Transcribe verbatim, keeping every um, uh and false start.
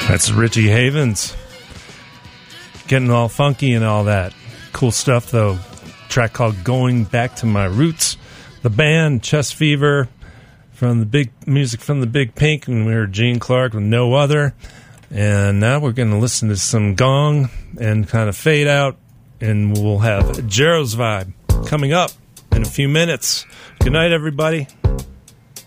That's Richie Havens. Getting all funky and all that. Cool stuff, though. Track called Going Back to My Roots. The band, Chest Fever, from the big music from the Big Pink, and we heard Gene Clark with No Other. And now we're going to listen to some Gong and kind of fade out, and we'll have Jero's Vibe coming up in a few minutes. Good night, everybody.